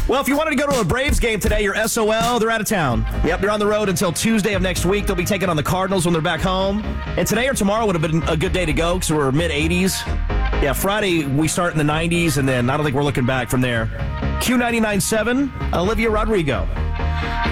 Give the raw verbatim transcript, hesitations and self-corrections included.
Well, if you wanted to go to a Braves game today, you're S O L. They're out of town. Yep, they're on the road until Tuesday of next week. They'll be taking on the Cardinals when they're back home. And today or tomorrow would have been a good day to go because we're mid eighties. Yeah, Friday we start in the nineties, and then I don't think we're looking back from there. Q ninety-nine point seven, Olivia Rodrigo.